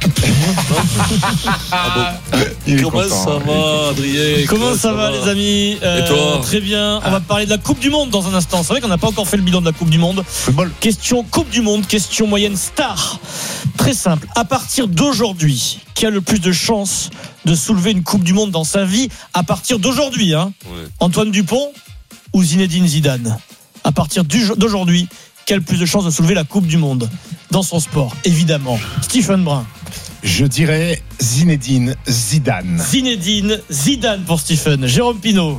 Comment ça va, Adrien? Comment ça va, les amis? Et toi? Très bien. On va parler de la Coupe du Monde dans un instant. C'est vrai qu'on n'a pas encore fait le bilan de la Coupe du Monde. Football. Question Coupe du Monde, question moyenne star. Très simple. À partir d'aujourd'hui, qui a le plus de chances de soulever une Coupe du Monde dans sa vie à partir d'aujourd'hui, hein? Ouais. Antoine Dupont ou Zinedine Zidane? À partir d'aujourd'hui, qui a le plus de chances de soulever la Coupe du Monde dans son sport? Évidemment, Stephen Brun. Je dirais Zinedine Zidane. Zinedine Zidane pour Stephen. Jérôme Pinault.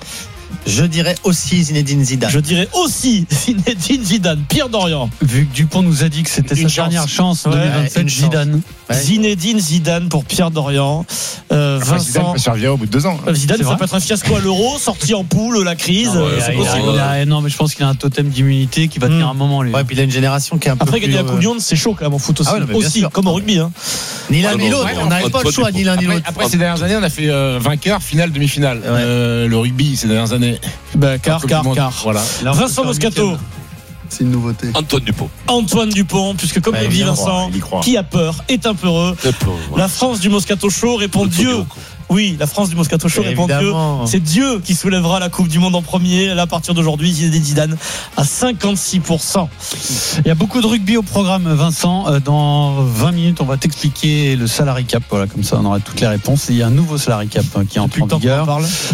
Je dirais aussi Zinedine Zidane. Je dirais aussi Zinedine Zidane. Pierre Dorian. Vu que Dupont nous a dit que c'était sa dernière chance 2027, Zidane. Ouais. Zinedine Zidane pour Pierre Dorian. Vincent. Zidane peut se faire virer au bout de 2 ans. Zidane, ça peut être un fiasco à l'Euro, sorti en poule, la crise. C'est possible. Non, mais je pense qu'il a un totem d'immunité qui va tenir un moment. Lui. Ouais, puis il a une génération qui est un peu. Après, gagner la Coupe du Monde, c'est chaud quand même en foot aussi. Aussi comme au rugby. Hein. Ni l'un ni l'autre. On n'avait pas le choix, ni l'un ni l'autre. Après, ces dernières années, on a fait vainqueur, finale, demi-finale. Le rugby, ces dernières années. Quart. Voilà. Vincent Moscato. C'est une nouveauté. Antoine Dupont, puisque comme le dit Vincent, qui a peur est un peureux. La France du Moscato Show répond Dieu. Oui, la France du Moscato Show répond Dieu. C'est Dieu qui soulèvera la Coupe du Monde en premier. Là, à partir d'aujourd'hui, Zinedine Zidane à 56%. Il y a beaucoup de rugby au programme, Vincent. Dans 20 minutes, on va t'expliquer le salary cap. Voilà, comme ça, on aura toutes les réponses. Et il y a un nouveau salary cap qui est en vigueur.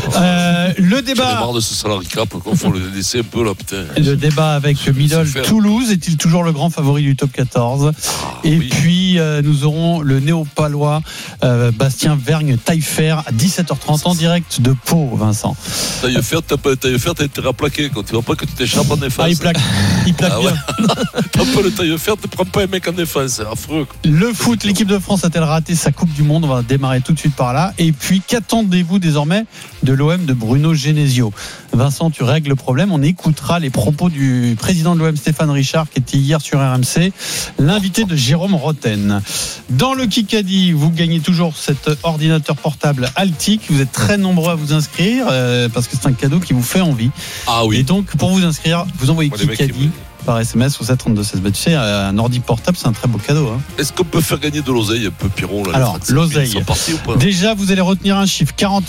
Le débat. J'en ai marre de ce salary cap. Il faut le laisser un peu là, putain. Le débat avec Middle. Toulouse est-il toujours le grand favori du top 14? Puis, nous aurons le néo-palois Bastien Vergne-Taillefer à 17h30 en direct de Pau, Vincent. Taillefer, t'as intérêt à plaquer quand tu vois pas que tu t'échappes en défense. Il plaque bien. T'as pas le Taillefer, tu prends pas un mec en défense, c'est affreux. Le foot, l'équipe de France a-t-elle raté sa Coupe du Monde? On va démarrer tout de suite par là. Et puis, qu'attendez-vous désormais de l'OM de Bruno Genesio? Vincent, tu règles le problème. On écoutera les propos du président de l'OM, Stéphane Richard, qui était hier sur RMC, l'invité de Jérôme Rotten. Dans le Kikadi, vous gagnez toujours cet ordinateur portable Altic. Vous êtes très nombreux à vous inscrire parce que c'est un cadeau qui vous fait envie. Ah oui. Et donc, pour vous inscrire, vous envoyez Kikadi par SMS au 732-16. Tu sais, un ordi portable, c'est un très beau cadeau. Hein. Est-ce qu'on peut faire gagner de l'oseille un peu, Pierrot là? Alors, l'oseille. Déjà, vous allez retenir un chiffre 40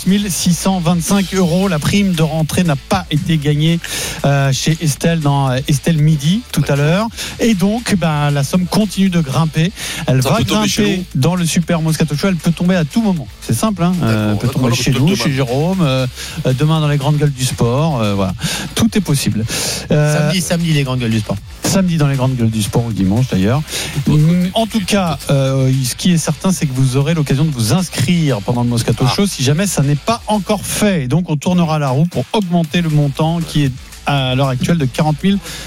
625 €. La prime de rentrée n'a pas été gagnée chez Estelle dans Estelle Midi tout à l'heure. Et donc, la somme continue de grimper. Elle va grimper dans le Super Moscato Show. Elle peut tomber à tout moment. C'est simple. Hein. Elle peut tomber chez nous, chez Jérôme, demain dans les grandes gueules du sport. Voilà. Tout est possible. Samedi, les grandes gueules du sport. Samedi dans les grandes gueules du sport, ou dimanche d'ailleurs. En tout cas, ce qui est certain, c'est que vous aurez l'occasion de vous inscrire pendant le Moscato Show si jamais ça n'est pas encore fait. Et donc, on tournera la roue pour augmenter le montant qui est à l'heure actuelle de 40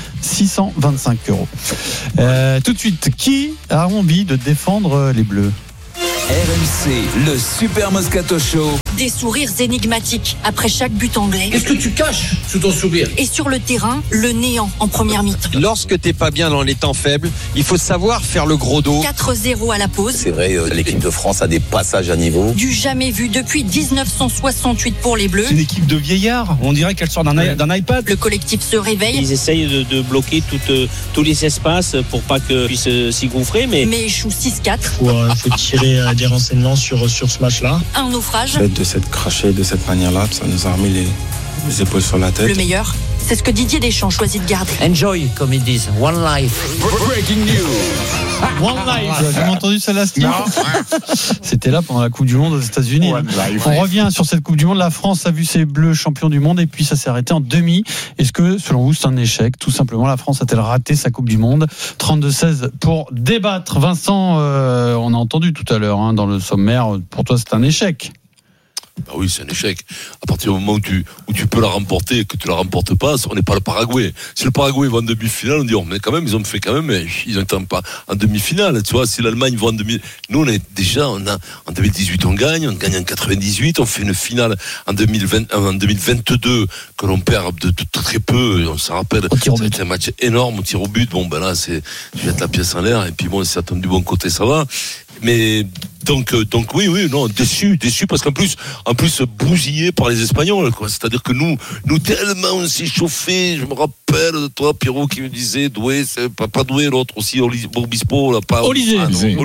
625 €. Tout de suite, qui a envie de défendre les Bleus? RMC, le Super Moscato Show. Des sourires énigmatiques après chaque but anglais. Qu'est-ce que tu caches sous ton sourire? Et sur le terrain, le néant en première mi-temps. Lorsque t'es pas bien dans les temps faibles, il faut savoir faire le gros dos. 4-0 à la pause. C'est vrai, l'équipe de France a des passages à niveau. Du jamais vu depuis 1968 pour les Bleus. C'est une équipe de vieillards. On dirait qu'elle sort d'un iPad. Le collectif se réveille. Ils essayent de bloquer tous les espaces pour pas qu'ils puissent s'y gouffrer. Mais échouent 6-4. Il faut tirer des renseignements sur ce match-là. Un naufrage. De s'être craché de cette manière-là, ça nous a remis les épaules sur la tête. Le meilleur, c'est ce que Didier Deschamps choisit de garder. Enjoy, comme ils disent. One life. Breaking news. One life. Vous avez jamais entendu celle-là, Steve? Non. C'était là pendant la Coupe du Monde aux États-Unis. On revient sur cette Coupe du Monde. La France a vu ses Bleus champions du monde et puis ça s'est arrêté en demi. Est-ce que, selon vous, c'est un échec? Tout simplement, la France a-t-elle raté sa Coupe du Monde? 32-16 pour débattre. Vincent, on a entendu tout à l'heure dans le sommaire. Pour toi, c'est un échec. Bah oui, c'est un échec. À partir du moment où tu peux la remporter et que tu la remportes pas, on n'est pas le Paraguay. Si le Paraguay va en demi-finale, on dit, mais quand même, ils ont fait quand même, mais ils n'entendent pas en demi-finale. Tu vois, si l'Allemagne va en demi, nous, en 2018, on gagne en 98, on fait une finale en 2022 que l'on perd de très peu, on s'en rappelle. C'était un match énorme, au tir au but. Bon, ben là, je vais mettre la pièce en l'air, et puis bon, si ça tombe du bon côté, ça va. Mais, donc oui, non, déçu, parce qu'en plus, bousillé par les Espagnols, quoi. C'est-à-dire que nous tellement on s'est chauffé. Je me rappelle de toi, Pierrot, qui me disait, Doué, c'est pas Doué, l'autre aussi, Obispo, là, pas. Olysée,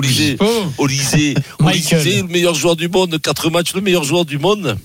le meilleur joueur du monde, 4 matchs, le meilleur joueur du monde.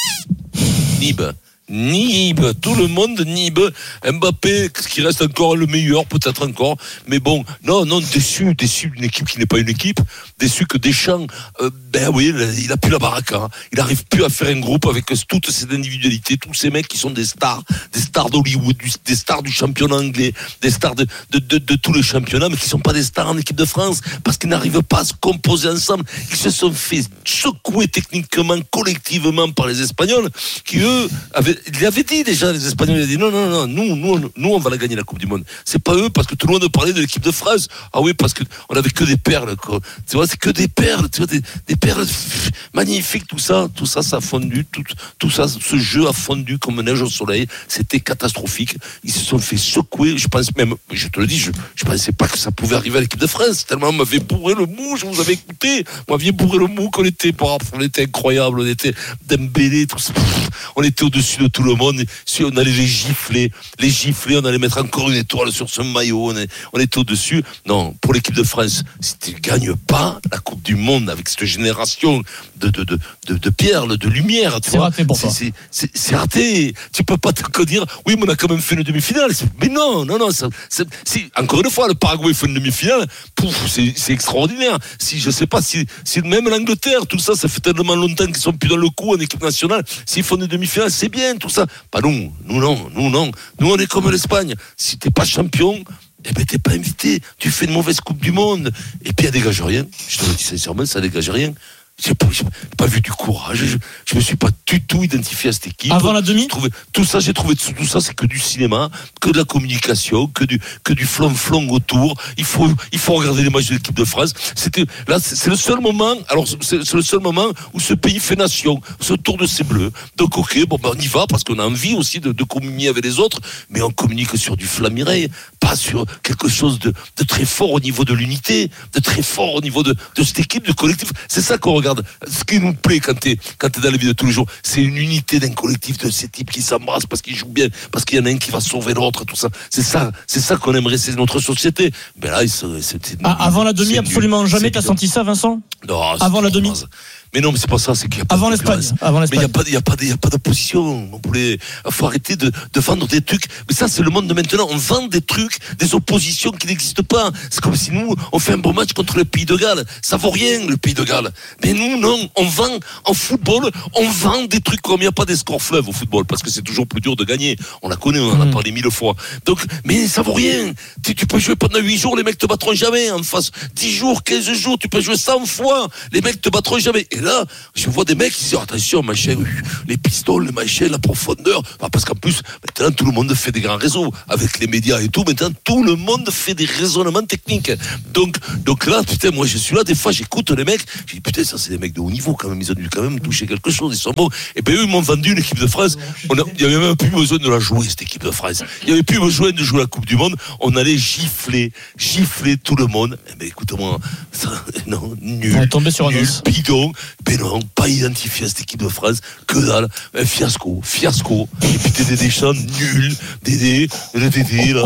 Nib, tout le monde Nib, Mbappé, qui reste encore le meilleur, peut-être encore, mais bon, non, déçu d'une équipe qui n'est pas une équipe, déçu que Deschamps, il a plus la baraque, hein. Il n'arrive plus à faire un groupe avec toutes ces individualités, tous ces mecs qui sont des stars d'Hollywood, des stars du championnat anglais, des stars de tous les championnats, mais qui sont pas des stars en équipe de France, parce qu'ils n'arrivent pas à se composer ensemble. Ils se sont fait secouer techniquement, collectivement par les Espagnols, qui eux il avait dit déjà, les Espagnols, il a dit non, nous on va la gagner la Coupe du Monde. C'est pas eux, parce que tout le monde parlait de l'équipe de France. Ah oui, parce que on avait que des perles, quoi. Tu vois, c'est que des perles, tu vois, des perles magnifiques, tout ça, ça a fondu, tout ça, ce jeu a fondu comme neige au soleil. C'était catastrophique. Ils se sont fait secouer. Je pense même, je te le dis, je pensais pas que ça pouvait arriver à l'équipe de France. Tellement on m'avait bourré le mou, je vous avais écouté. On m'avait bourré le mou qu'on était, on était incroyable, on était Dembélé, tout ça. On était au-dessus de tout le monde. Si on allait les gifler, on allait mettre encore une étoile sur ce maillot. On était au-dessus. Non, pour l'équipe de France, si tu ne gagnes pas la Coupe du Monde avec cette génération de perles, de lumière, c'est raté pour toi. C'est raté. Tu peux pas te dire, oui, mais on a quand même fait une demi-finale. Mais non. Encore une fois, le Paraguay fait une demi-finale. C'est extraordinaire. Je sais pas si même l'Angleterre, tout ça fait tellement longtemps qu'ils sont plus dans le coup en équipe nationale. S'ils font une demi-finale, c'est bien, tout ça. Pas nous. Nous, on est comme l'Espagne. Si t'es pas champion, t'es pas invité. Tu fais une mauvaise Coupe du Monde. Et puis, elle dégage rien. Je te le dis sincèrement, ça dégage rien. J'ai pas vu du courage. Je me suis pas du tout identifié à cette équipe. Avant la demi, j'ai trouvé tout ça, c'est que du cinéma, que de la communication, que du flon autour. Il faut regarder les matchs de l'équipe de France. C'est le seul moment. Alors c'est le seul moment où ce pays fait nation, ce tour de ses bleus. Donc on y va parce qu'on a envie aussi de communier avec les autres, mais on communique sur du Flamireille, pas sur quelque chose de très fort au niveau de l'unité, de très fort au niveau de cette équipe, du collectif. C'est ça qu'on regarde. Ce qui nous plaît quand t'es dans la vie de tous les jours, c'est une unité d'un collectif de ces types qui s'embrassent parce qu'ils jouent bien, parce qu'il y en a un qui va sauver l'autre, tout ça. C'est ça qu'on aimerait, c'est notre société. Mais là, avant la demi, absolument jamais. T'as senti ça, Vincent? Non. Avant la demi. Mais non, mais c'est pas ça, c'est qu'il y a pas avant l'Espagne. Mais il y a pas d'opposition. Faut arrêter de vendre des trucs. Mais ça, c'est le monde de maintenant. On vend des trucs, des oppositions qui n'existent pas. C'est comme si nous, on fait un bon match contre le Pays de Galles. Ça vaut rien, le Pays de Galles. Mais nous, non. On vend, en football, on vend des trucs comme il n'y a pas des scores fleuves au football, parce que c'est toujours plus dur de gagner. On la connaît, on en a parlé 1000 fois. Donc, mais ça vaut rien. Tu peux jouer pendant 8 jours, les mecs te battront jamais en face. 10 jours, 15 jours, tu peux jouer 100 fois. Les mecs te battront jamais. Et là, je vois des mecs qui disent attention, machin, les pistoles, les machins, la profondeur. Parce qu'en plus, maintenant, tout le monde fait des grands réseaux. Avec les médias et tout, maintenant, tout le monde fait des raisonnements techniques. Donc là, putain, moi, je suis là, des fois, j'écoute les mecs. Je dis, putain, ça, c'est des mecs de haut niveau, quand même. Ils ont dû quand même toucher quelque chose. Ils sont bons. Et ben, eux, ils m'ont vendu l'équipe de France. Il n'y avait même plus besoin de la jouer, cette équipe de France. Il n'y avait plus besoin de jouer la Coupe du Monde. On allait gifler tout le monde. Eh ben, écoute-moi, ça, non, nul. On est tombé sur un os. Bidon. Ben non, pas identifié à cette équipe de France, que dalle, un fiasco, et puis Dédé Deschamps, nul, Dédé là,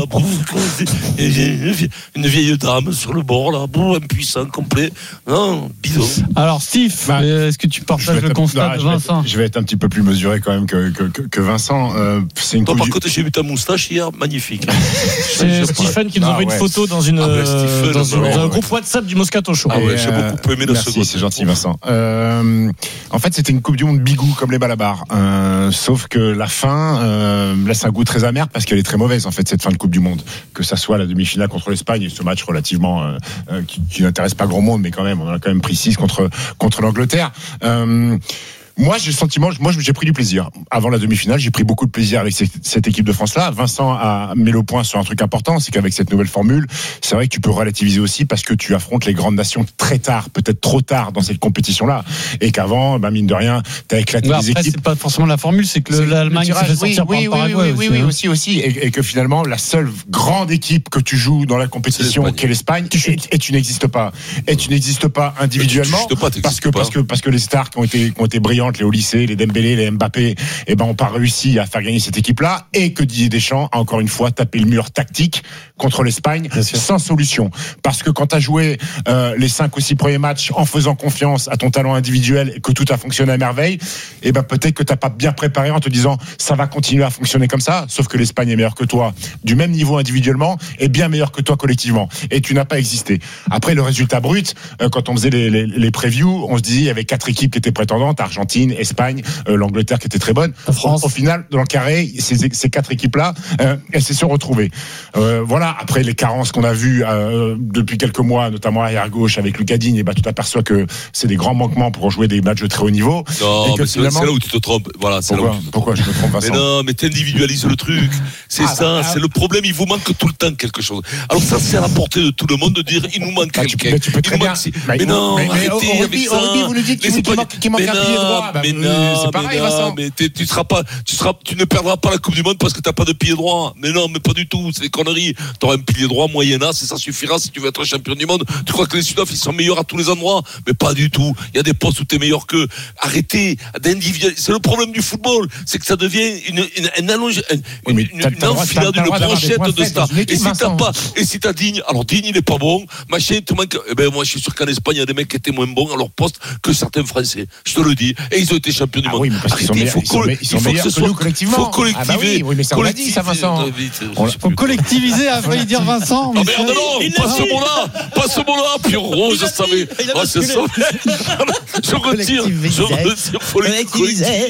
une vieille dame sur le bord là, impuissant, complet, non, bidon. Alors Steve, est-ce que tu partages le constat de Vincent? Je vais être un petit peu plus mesuré quand même que Vincent. C'est une Toi, par contre, j'ai vu ta moustache hier, magnifique. C'est Stephen qui nous envoie une photo dans un groupe WhatsApp du Moscato Show. Ah ouais, j'ai beaucoup aimé la seconde. C'est gentil Vincent. En fait, c'était une Coupe du Monde bigou comme les balabars. Sauf que la fin laisse un goût très amer parce qu'elle est très mauvaise en fait, cette fin de Coupe du Monde. Que ça soit la demi-finale contre l'Espagne et ce match relativement qui n'intéresse pas grand monde, mais quand même, on a quand même pris 6 contre l'Angleterre. Moi, j'ai le sentiment, j'ai pris du plaisir. Avant la demi-finale, j'ai pris beaucoup de plaisir avec cette équipe de France-là. Vincent a mis le point sur un truc important, c'est qu'avec cette nouvelle formule, c'est vrai que tu peux relativiser aussi parce que tu affrontes les grandes nations très tard, peut-être trop tard dans cette compétition-là. Et qu'avant, mine de rien, t'as éclaté les équipes. C'est pas forcément la formule, c'est que l'Allemagne s'est fait sortir par le Paraguay. Oui, aussi. Et que finalement, la seule grande équipe que tu joues dans la compétition, qu'est l'Espagne, et tu n'existes pas. Et tu n'existes pas individuellement, parce que les stars qui ont été brillantes, les Olysée, les Dembélé, les Mbappé, ont pas réussi à faire gagner cette équipe-là, et que Didier Deschamps a encore une fois tapé le mur tactique contre l'Espagne sans solution. Parce que quand tu as joué les 5 ou 6 premiers matchs en faisant confiance à ton talent individuel et que tout a fonctionné à merveille, peut-être que t'as pas bien préparé en te disant ça va continuer à fonctionner comme ça, sauf que l'Espagne est meilleure que toi du même niveau individuellement et bien meilleure que toi collectivement, et tu n'as pas existé. Après, le résultat brut, quand on faisait les previews, on se disait il y avait 4 équipes qui étaient prétendantes, Argentine, Espagne, l'Angleterre qui était très bonne. France. Au final, dans le carré, ces 4 équipes-là, elles se sont retrouvées. Voilà. Après les carences qu'on a vues depuis quelques mois, notamment arrière gauche avec Lucas Digne, tu t'aperçois que c'est des grands manquements pour jouer des matchs de très haut niveau. Non, mais c'est là où tu te trompes. Voilà, pourquoi je me trompe, Vincent? Mais non, mais t'individualises le truc. C'est c'est le problème. Il vous manque tout le temps quelque chose. Alors ça, c'est à la portée de tout le monde de dire il nous manque quelqu'un. Tu peux très bien. Mais non, arrêtez avec ça. Vous nous dites qu'il manque un pilier droit. Mais non, c'est pareil, Vincent. Mais tu ne perdras pas la Coupe du Monde parce que t'as pas de pilier droit. Mais non, mais pas du tout. C'est des conneries. T'auras un pilier droit moyen âge, et ça suffira si tu veux être champion du monde. Tu crois que les Sudaf ils sont meilleurs à tous les endroits? Mais pas du tout. Il y a des postes où t'es meilleur qu'eux. Arrêtez d'individualiser. C'est le problème du football, c'est que ça devient une enfilade, une brochette de stars. Et si t'as Digne, alors Digne il est pas bon, machin, te manque. Moi je suis sûr qu'en Espagne il y a des mecs qui étaient moins bons à leur poste que certains Français. Je te le dis. Et ils ont été champions du monde. Oui, mais parce qu'ils sont meilleurs que nous collectivement. Faut collectiviser. Oui, mais ça on l'a dit, ça, Vincent. Faut collectiviser, a failli dire Vincent. Ah merde, non, pas ce mot-là, puis Rose, je savais. C'est ça. Je retire. Faut les collectiviser.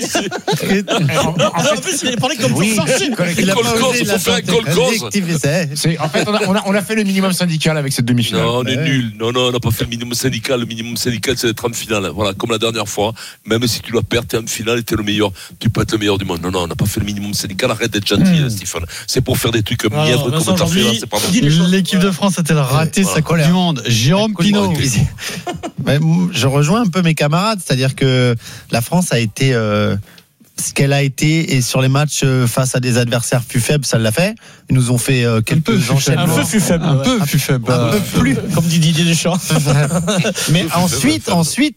En plus, il a parlé comme oui, il faut faire un col-cause. En fait, on a fait le minimum syndical avec cette demi-finale. Non, on est nul. Non, on n'a pas fait le minimum syndical. Le minimum syndical, c'est d'être en finale. Voilà, comme la dernière fois. Même si tu dois perdre, t'es en finale et t'es le meilleur. Tu peux être le meilleur du monde. Non, on n'a pas fait le minimum syndical. Arrête d'être gentil, Stéphane. C'est pour faire des trucs mièvres comme t'as fait là. C'est pas bon. L'équipe de France a-t-elle raté sa Coupe du Monde? Jérôme Pinault. Je rejoins un peu mes camarades, c'est-à-dire que la France a été ce qu'elle a été, et sur les matchs face à des adversaires plus faibles, ça l'a fait. Ils nous ont fait quelques enchaînements. Un peu plus faible. Un peu plus. Comme dit Didier Deschamps. Mais ensuite,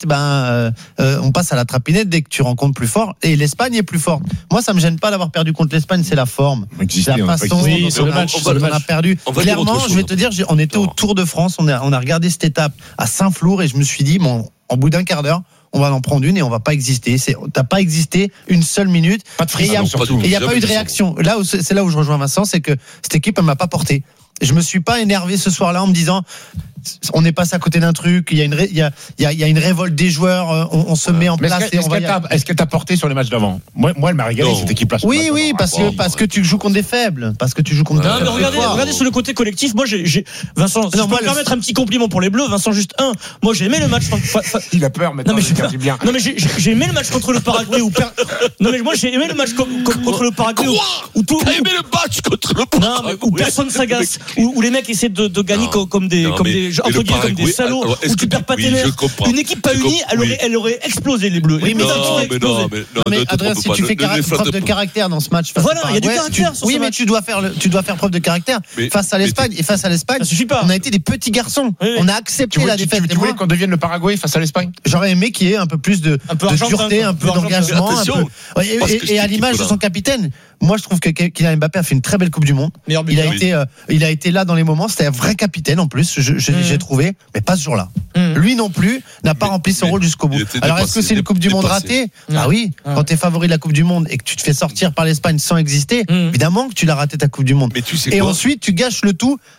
on passe à la trapinette dès que tu rencontres plus fort. Et l'Espagne est plus forte. Moi, ça me gêne pas d'avoir perdu contre l'Espagne, c'est la forme. C'est la façon dont on a perdu. Clairement, je vais te dire, on était au Tour de France, on a regardé cette étape à Saint-Flour et je me suis dit, en bout d'un quart d'heure, on va en prendre une et on va pas exister. T'as pas existé une seule minute. Pas de frisson, surtout. Et il n'y a pas eu de réaction. C'est là où je rejoins Vincent, c'est que cette équipe, elle m'a pas porté. Je me suis pas énervé ce soir-là en me disant on est passé à côté d'un truc, il y a une révolte des joueurs, on se met en place. Est-ce qu'elle t'a porté sur les matchs d'avant? Moi, elle m'a régalé cette équipe-là. Oui, parce que tu joues contre des faibles. Parce que tu joues contre des faibles. Regardez sur le côté collectif. Moi, Vincent, si je peux me permettre un petit compliment pour les Bleus. Vincent, juste un. Moi, j'ai aimé le match. Il a peur maintenant. Non, mais j'ai aimé le match contre le Paraguay. Non, mais moi, j'ai aimé le match contre le Paraguay. T'as aimé le match contre le Paraguay? Où personne s'agace. Où les mecs essaient de gagner comme des comme des salauds, où tu perds pas tes nerfs. Une équipe pas unie, elle aurait explosé, les Bleus. Mais Adrien, si tu fais preuve de caractère dans ce match, voilà, il y a du caractère. Oui, mais tu dois faire preuve de caractère face à l'Espagne. Et face à l'Espagne, on a été des petits garçons. On a accepté la défaite. Tu voulais qu'on devienne le Paraguay face à l'Espagne? J'aurais aimé qu'il y ait un peu plus de dureté, un peu d'engagement. Et à l'image de son capitaine. Moi, je trouve que Kylian Mbappé a fait une très belle Coupe du Monde. Il a été là dans les moments. C'était un vrai capitaine en plus, j'ai trouvé, mais pas ce jour-là. Lui non plus n'a pas rempli son rôle jusqu'au bout. Alors, est-ce que c'est une Coupe du Monde ratée? Ah oui. Quand t'es favori de la Coupe du Monde et que tu te fais sortir par l'Espagne sans exister, évidemment que tu l'as raté ta Coupe du Monde. Et ensuite, tu gâches le tout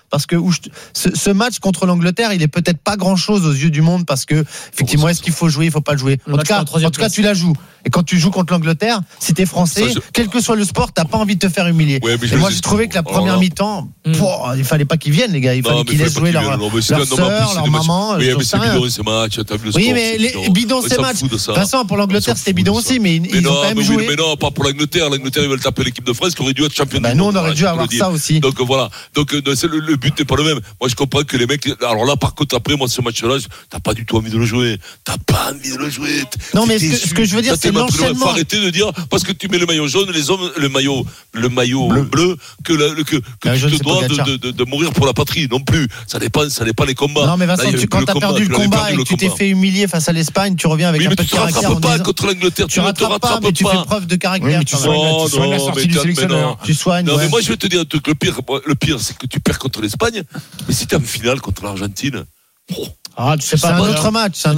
parce que ce match contre l'Angleterre, il est peut-être pas grand-chose aux yeux du monde parce que effectivement, est-ce qu'il faut jouer, il faut pas le jouer. En tout cas, tu la joues. Et quand tu joues contre l'Angleterre, si t'es français, quel que soit le sport, t'as pas envie de te faire humilier. Ouais, et moi, j'ai trouvé que la première mi-temps, il fallait pas qu'ils viennent, les gars. Il fallait qu'ils laissent jouer leur sœur, leur maman. Oui, mais c'est bidon ces matchs. Oui, mais les bidons ces matchs. De toute façon, pour l'Angleterre, c'était bidon aussi, mais ils ont quand même joué. Mais non, pas pour l'Angleterre. L'Angleterre, ils veulent taper l'équipe de France qui aurait dû être champion du monde. Nous, on aurait dû avoir ça aussi. Donc voilà. Donc le but n'est pas le même. Moi, je comprends que les mecs. Alors là, par contre, après, moi, ce match-là, t'as pas du tout envie de le jouer. T'as pas envie de le jouer. Non, mais ce que je veux dire, c'est l'enchaînement. Faut arrêter de dire parce que tu mets le maillot jaune, les hommes, le maillot bleu, que tu te dois de mourir pour la patrie. Non plus. Ça n'est pas les combats. Non, mais Vincent, quand t'as perdu le combat et que tu t'es fait humilier face à l'Espagne, tu reviens avec un peu de caractère. Tu ne te rattrapes pas contre l'Angleterre. Tu ne rattrapes pas, mais tu fais preuve de caractère. Tu soignes la sortie du sélectionneur. Tu soignes. Non, mais moi, je vais te dire un truc. Le pire, c'est que tu perds contre l'Espagne, mais si t'es en finale contre l'Argentine. Tu sais pas, c'est un autre match. Oui, c'est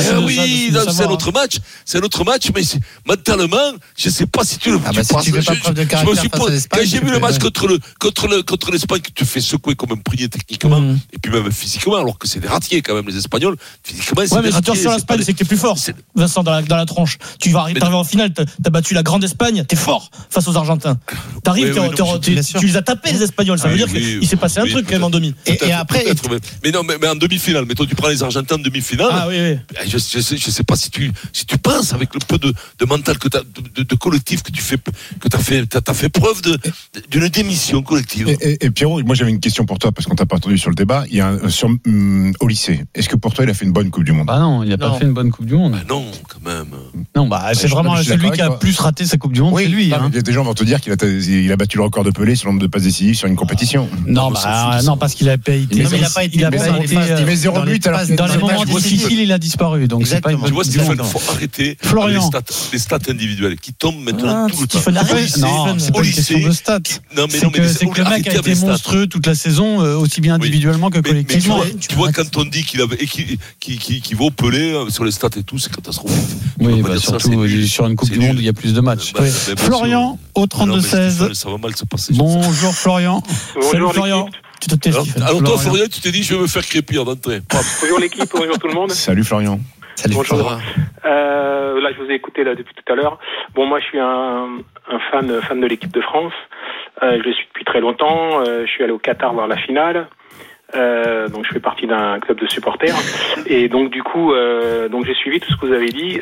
un autre match. C'est un autre match, mais mentalement, je sais pas si tu le. Si tu fais pas preuve de caractère face à l'Espagne. Quand j'ai vu le match contre l'Espagne, que tu fais secouer comme un prunier techniquement, et puis même physiquement, alors que c'est des ratiers quand même les Espagnols. Physiquement, c'est des ratiers. Sur l'Espagne, c'est que t'es plus fort. Vincent, dans la tronche. Tu vas arriver en finale, t'as battu la grande Espagne, t'es fort face aux Argentins. T'arrives, tu les as tapés les Espagnols. Ça veut dire qu'il s'est passé un truc quand même en demi. Et après. Mais non, mais en demi-finale. Mettons, tu prends les Argentins en demi-finale. Ah oui. Je sais pas si tu penses avec le peu de mental que de collectif que tu fais, que t'as fait preuve d'une démission collective. Et Pierrot, moi j'avais une question pour toi parce qu'on t'a pas entendu sur le débat. Il y a au lycée. Est-ce que pour toi il a fait une bonne Coupe du Monde? Non, il a pas fait une bonne Coupe du Monde. Non, quand même. Non, c'est vraiment celui qui a plus raté sa Coupe du Monde. Oui, c'est lui. Il y a des gens vont te dire qu'il a battu le record de Pelé sur le nombre de passes décisives sur une compétition. Non, parce qu'il a pas été. Il a pas été. Il met 0 but alors dans les moments difficiles, il a disparu. Donc c'est pas une bonne. Tu vois, Stéphane, il faut arrêter les stats individuelles qui tombent maintenant tout le temps. Non, c'est pas une question de stats. C'est que le mec a été monstrueux toute la saison, aussi bien individuellement que collectivement. Tu vois, quand on dit qu'il vaut Pelé sur les stats et tout, c'est catastrophique. Oui, surtout sur une Coupe du Monde où il y a plus de matchs. Florian, au 32-16. Ça va mal se passer. Bonjour Florian. Salut Florian. Tu te testes. Alors toi, Florian, tu t'es dit, je vais me faire crépir d'entrée. Bonjour l'équipe, bonjour tout le monde. Salut Florian. Salut bonjour. Là, je vous ai écouté depuis tout à l'heure. Bon, moi, je suis un fan de l'équipe de France. Je le suis depuis très longtemps. Je suis allé au Qatar voir la finale. Donc, je fais partie d'un club de supporters. Et donc, du coup, j'ai suivi tout ce que vous avez dit.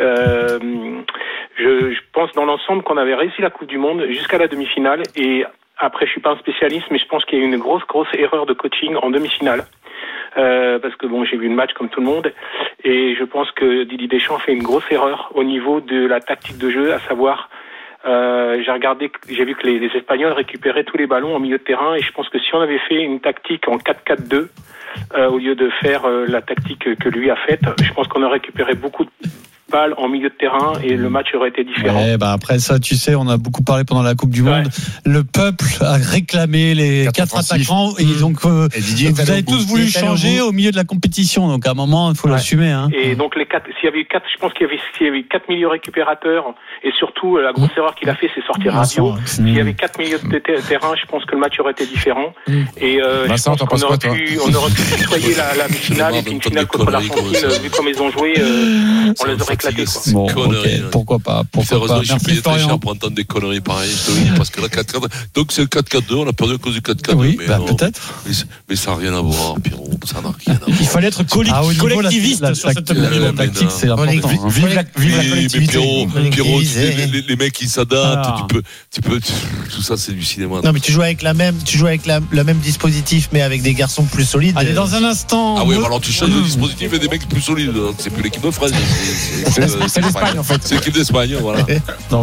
Je pense dans l'ensemble qu'on avait réussi la Coupe du Monde jusqu'à la demi-finale. Et après, je suis pas un spécialiste, mais je pense qu'il y a eu une grosse erreur de coaching en demi-finale. Parce que j'ai vu le match comme tout le monde et je pense que Didier Deschamps fait une grosse erreur au niveau de la tactique de jeu, à savoir j'ai vu que les Espagnols récupéraient tous les ballons en milieu de terrain et je pense que si on avait fait une tactique en 4-4-2 au lieu de faire la tactique que lui a faite, je pense qu'on aurait récupéré beaucoup de balles en milieu de terrain et le match aurait été différent. Après ça, tu sais, on a beaucoup parlé pendant la Coupe du Monde. Le peuple a réclamé les 4 attaquants et donc vous avez tous voulu changer au milieu de la compétition. Donc à un moment, il faut l'assumer. Hein. Et donc s'il y avait eu 4, je pense qu'il y avait 4 milieux récupérateurs et surtout la grosse erreur qu'il a fait, c'est sortir Rabiot. S'il y avait 4 milieux de terrain, je pense que le match aurait été différent. Et Vincent, on aurait pu tutoyer la finale et puis une finale contre l'Argentine, vu comme ils ont joué, on les aurait éclatés. Bon, pourquoi pas. Heureusement, je suis payé très cher pour entendre des conneries pareilles. Parce que là, 4-4, donc c'est le 4-4-2, on a perdu à cause du 4-4-2. Oui, peut-être. Mais ça n'a rien à voir, Pierrot. Ça n'a rien à voir. Il fallait être collectiviste sur cette tactique, c'est important. Vive la collectivité. Mais Pierrot, les mecs qui s'adaptent, tu peux, tout ça, c'est du cinéma. Non, mais tu joues avec le même dispositif, mais avec des garçons plus solides. Allez, dans un instant. Ah oui, alors tu changes de dispositif et des mecs plus solides. C'est plus l'équipe de France. C'est l'Espagne en fait. C'est l'équipe d'Espagne, voilà.